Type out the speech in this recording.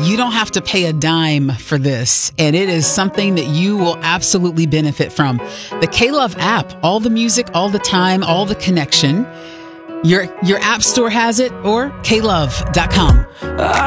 You don't have to pay a dime for this, and it is something that you will absolutely benefit from. The K-Love app, all the music, all the time, all the connection. Your app store has it, or klove.com.